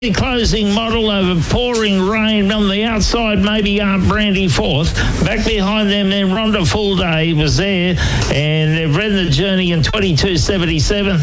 The closing model over pouring rain on the outside, maybe Aunt Brandy fourth. Back behind them, then Rhonda Full Day was there, and they've ridden the journey in 22.77.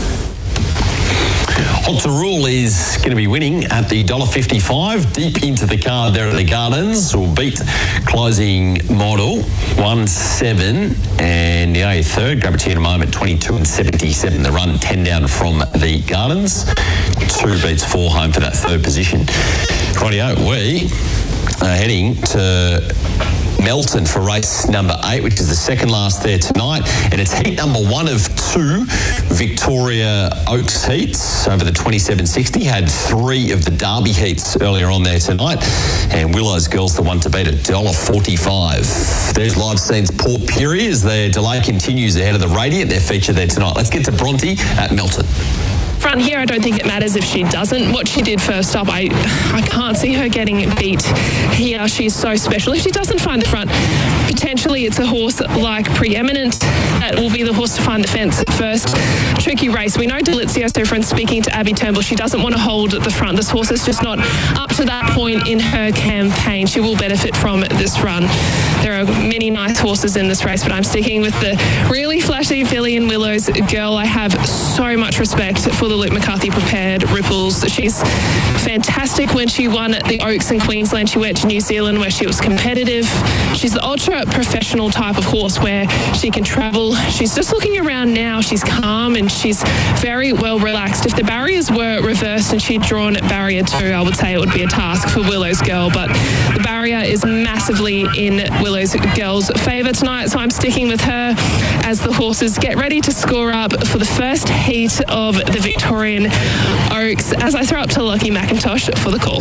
Hot to Rule is going to be winning at the $1.55. Deep into the card there at the Gardens. Will beat closing model 1-7 and the third. Grab it to you in a moment. 22.77. The run 10 down from the Gardens. 2 beats 4 home for that third position. Rightio, we are heading to Melton for race number 8, which is the second last there tonight, and it's heat number 1 of 2 Victoria Oaks heats over the 27.60. Had 3 of the Derby heats earlier on there tonight, and Willow's Girls the one to beat at $1.45. There's live scenes Port Pirie as their delay continues ahead of the Radiant. Their feature there tonight. Let's get to Bronte at Melton. Front here, I don't think it matters if she doesn't. What she did first up, I can't see her getting beat here. She's so special. If she doesn't find the front, potentially it's a horse like Preeminent that will be the horse to find the fence first. Tricky race. We know Delizioso, from speaking to Abby Turnbull, she doesn't want to hold at the front. This horse is just not up to that point in her campaign. She will benefit from this run. There are many nice horses in this race, but I'm sticking with the really flashy filly in Willow's Girl. I have so much respect for the Luke McCarthy prepared Ripples. She's fantastic. When she won at the Oaks in Queensland, she went to New Zealand where she was competitive. She's the ultra professional type of horse where she can travel. She's just looking around now. She's calm and she's very well relaxed. If the barriers were reversed and she'd drawn at barrier 2, I would say it would be a task for Willow's Girl, but the barrier is massively in Willow's Girl's favour tonight, so I'm sticking with her as the horses get ready to score up for the first heat of the Victorian Oaks, as I throw up to Lockie McIntosh for the call.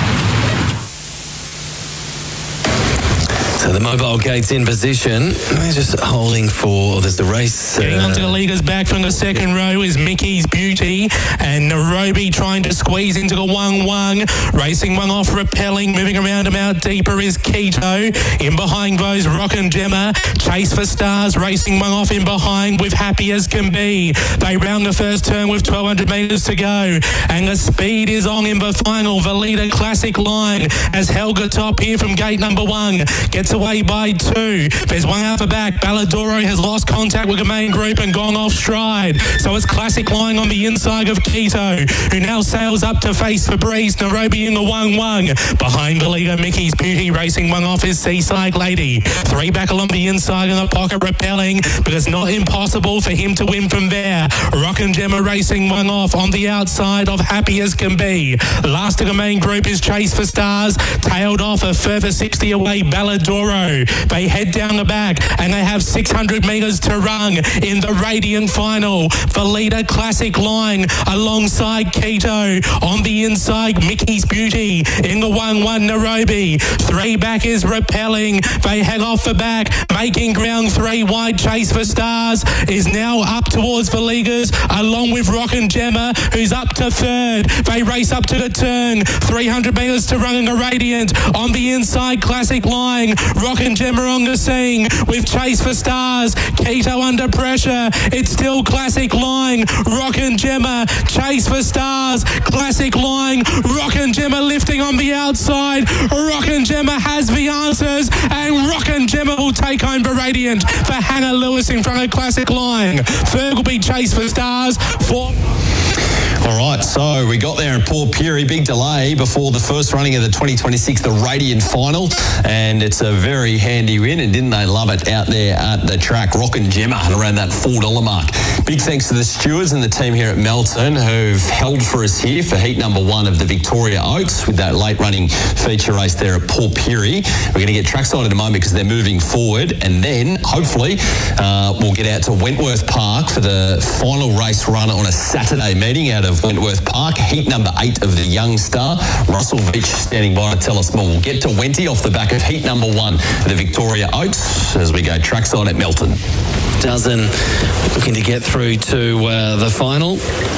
So the mobile gate's in position. They're just holding for... There's the race. Getting onto the leaders back from the second row is Mickey's Beauty, and Nairobi trying to squeeze into the 1-1. Racing one off, repelling. Moving around him out deeper is Keto. In behind goes Rockin' Gemma. Chase for Stars. Racing one off in behind with Happy As Can Be. They round the first turn with 1,200 metres to go. And the speed is on in the final. The leader Classic Line as Helga Top here from gate number 1. Gets away by 2. There's one out the back. Balladoro has lost contact with the main group and gone off stride. So it's Classic Line on the inside of Keto, who now sails up to face the breeze. Nairobi in the 1-1. Behind the leader, Mickey's Beauty. Racing one off is Seaside Lady. 3 back along the inside in the pocket, repelling, but it's not impossible for him to win from there. Rockin' Gemma racing one off on the outside of Happy As Can Be. Last of the main group is Chase for Stars. Tailed off a further 60 away, Balladoro. They head down the back and they have 600 metres to run in the Radiant final. The leader Classic Line alongside Keto. On the inside, Mickey's Beauty. In the 1-1, Nairobi. 3 back is repelling. They head off the back, making ground 3 wide. Chase for Stars is now up towards the leaguers, along with Rockin' Gemma, who's up to 3rd. They race up to the turn. 300 metres to run in the Radiant. On the inside, Classic Line. Rockin' Gemma on the scene with Chase for Stars. Keto under pressure. It's still Classic Line. Rockin' Gemma. Chase for Stars. Classic Line. Rockin' Gemma lifting on the outside. Rockin' Gemma has the answers, and Rockin' Gemma will take home the Radiant for Hannah Lewis in front of Classic Line. 3rd will be Chase for Stars. 4th. All right, so we got there in Port Pirie. Big delay before the first running of the 2026, the Radiant final, and it's a very handy win, and didn't they love it out there at the track. Rockin' Gemma around that $4 mark. Big thanks to the stewards and the team here at Melton who've held for us here for heat number 1 of the Victoria Oaks with that late running feature race there at Port Pirie. We're going to get trackside in a moment because they're moving forward, and then hopefully we'll get out to Wentworth Park for the final race run on a Saturday meeting out of Wentworth Park. Heat number 8 of the Young Star. Russell Veach standing by to tell us more. We'll get to Wenty off the back of heat number 1, the Victoria Oaks, as we go trackside at Melton. Dozen looking to get through to the final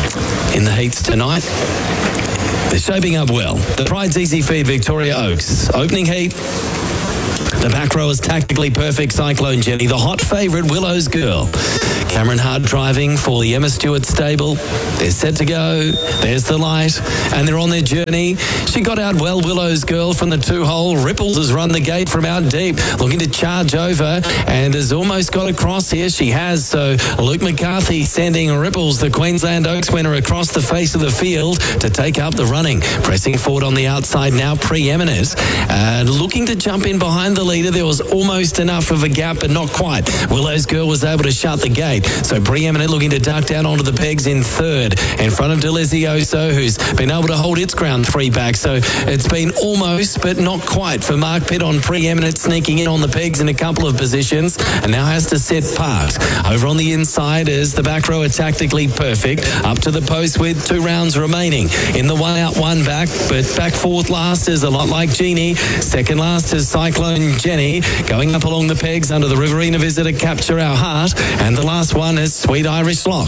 in the heats tonight. They're shaping up well. The Pride's Easy Feed Victoria Oaks. Opening heat, The back row is Tactically Perfect, Cyclone Jenny, the hot favourite Willow's Girl. Cameron Hart driving for the Emma Stewart stable. They're set to go. There's the light, and they're on their journey. She got out well, Willow's Girl, from the 2-hole. Ripples has run the gate from out deep, looking to charge over, and has almost got across here. She has. So Luke McCarthy sending Ripples, the Queensland Oaks winner, across the face of the field to take up the running. Pressing forward on the outside now, Preeminent. Looking to jump in behind the leader. There was almost enough of a gap, but not quite. Willow's Girl was able to shut the gate. So Preeminent looking to duck down onto the pegs in third, in front of Delizioso, who's been able to hold its ground 3 back. So it's been almost, but not quite, for Mark Pitt on Preeminent, sneaking in on the pegs in a couple of positions, and now has to sit parked. Over on the inside is the back row, Tactically Perfect, up to the post with 2 rounds remaining. In the 1 out, 1 back, but back fourth last is A Lot Like Jeannie. Second last is Cyclone Jenny. Going up along the pegs under the Riverina Visitor, Capture Our Heart. And the last one is Sweet Irish Lock.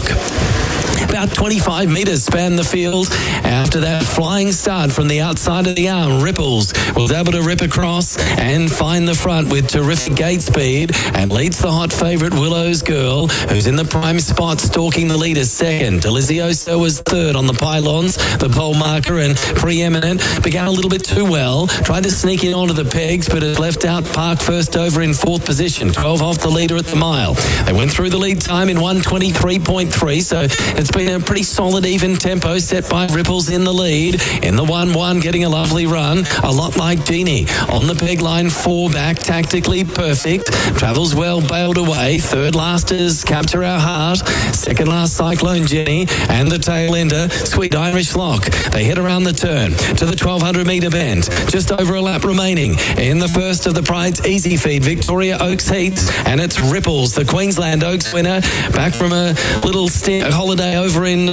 About 25 metres span the field. After that flying start from the outside of the arm, Ripples was able to rip across and find the front with terrific gate speed, and leads the hot favourite Willow's Girl, who's in the prime spot, stalking the leader second. Delizioso was third on the pylons, the pole marker, and Preeminent began a little bit too well. Tried to sneak in onto the pegs, but has left out Park first over in fourth position, 12 off the leader at the mile. They went through the lead time in 1:23.3, so it's been a pretty solid even tempo set by Ripples in the lead. In the 1-1, getting a lovely run, A Lot Like Jeannie. On the peg line, 4 back, Tactically Perfect. Travels well, bailed away. Third last is Capture Our Heart. Second last, Cyclone Jenny. And the tail ender, Sweet Irish Lock. They head around the turn to the 1200 metre bend. Just over a lap remaining in the first of the Pride's Easy Feed Victoria Oaks Heats. And it's Ripples, the Queensland Oaks winner, back from a little holiday over in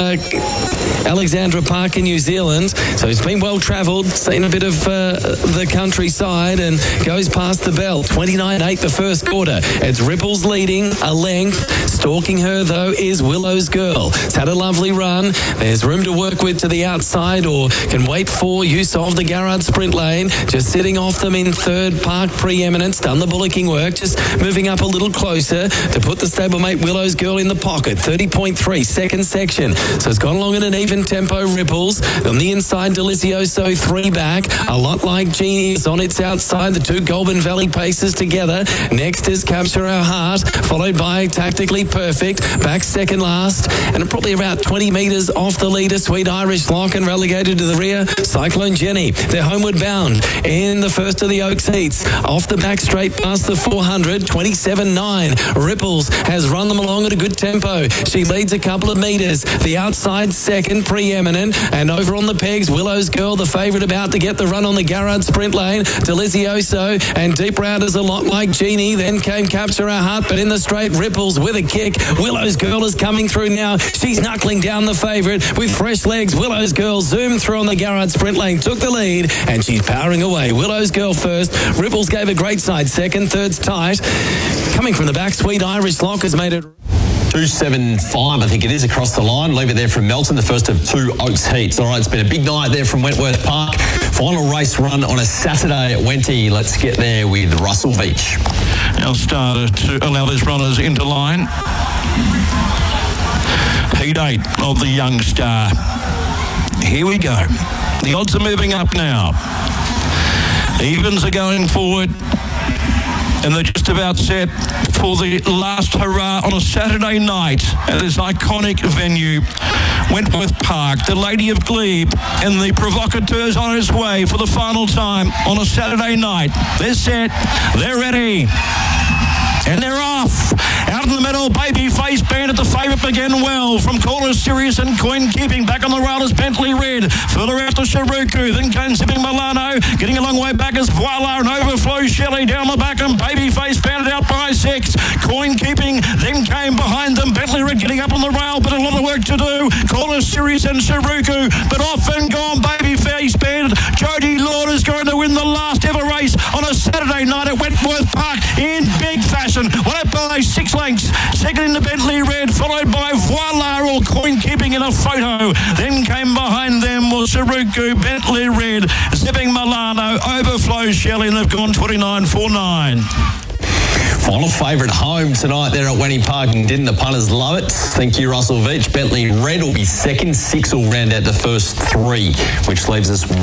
Alexandra Park in New Zealand. So he's been well travelled, seen a bit of the countryside, and goes past the bell. 29.8 the first quarter. It's Ripples leading a length. Stalking her, though, is Willow's Girl. It's had a lovely run. There's room to work with to the outside, or can wait for use of the Garrard sprint lane. Just sitting off them in third, Park Preeminence. Done the bullocking work. Just moving up a little closer to put the stablemate Willow's Girl in the pocket. 30.3, second section. So it's gone along at an even tempo, Ripples. On the inside, Delizioso 3 back. A Lot Like Jeannie is on its outside. The 2 Goulburn Valley paces together. Next is Capture Our Heart, followed by Tactically Perfect. Back second last, and probably about 20 metres off the leader, Sweet Irish Lock, and relegated to the rear, Cyclone Jenny. They're homeward bound in the first of the Oaks Heats. Off the back straight past the 400, 27.9. Ripples has run them along at a good tempo. She leads a couple of metres. The outside second, Preeminent, and over on the pegs, Willow's Girl, the favourite, about to get the run on the Garrard sprint lane. Delizioso and deep rounders, A Lot Like Jeannie. Then came Capture Our Heart, but in the straight, Ripples with a kick. Willow's Girl is coming through now. She's knuckling down the favourite with fresh legs. Willow's Girl zoomed through on the Garrard sprint lane, took the lead, and she's powering away. Willow's Girl first. Ripples gave a great side second. Third's tight. Coming from the back, Sweet Irish Lock has made it 2.75, I think it is, across the line. Leave it there from Melton, the first of 2 Oaks Heats. All right, it's been a big night there from Wentworth Park. Final race run on a Saturday at Wenty. Let's get there with Russell Beach. Our starter to allow these runners into line. Heat 8 of the Young Star. Here we go. The odds are moving up now. Evens are going forward, and they're just about set for the last hurrah on a Saturday night at this iconic venue, Wentworth Park. The Lady of Glebe and the Provocateurs on its way for the final time on a Saturday night. They're set, they're ready, and they're off. Out in the middle, Babyface Bandit, the favourite, began well from Caller Sirius and Coin Keeping. Back on the rail is Bentley Red. Further out to Sharuku, then came Sipping Milano. Getting a long way back is Voila and Overflow Shelley down the back, and Babyface Bandit out by 6. Coin Keeping then came behind them. Bentley Red getting up on the rail, but a lot of work to do. Caller Sirius and Sharuku, but off and gone Babyface Bandit. Jodie Lord is going to win the last ever race on a Saturday night at Wentworth Park in big fashion. Won it by 6 lengths. Second in the Bentley Red, followed by Voila or Coin Keeping getting in a photo. Then came behind them was Saruku, Bentley Red, Zipping Milano, Overflow Shelley, and they've gone 29.49. Final favourite home tonight there at Wenny Park, and didn't the punters love it? Thank you, Russell Veach. Bentley Red will be second. 6 will round out the first 3, which leaves us